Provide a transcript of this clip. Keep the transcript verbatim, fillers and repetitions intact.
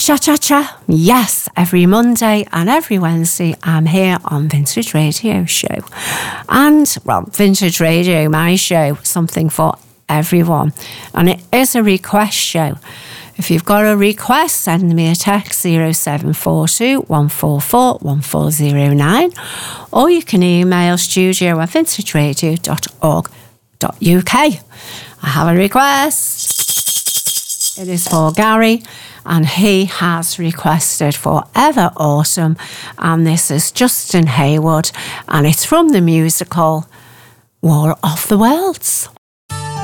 Cha Cha Cha. Yes, every Monday and every Wednesday I'm here on Vintage Radio Show. And, well, Vintage Radio, my show, something for everyone. And it is a request show. If you've got a request, send me a text zero seven four two, one four four, one four zero nine, or you can email studio at vintage radio dot org dot U K. I have a request. It is for Gary, and he has requested Forever Awesome, and this is Justin Hayward, and it's from the musical War of the Worlds.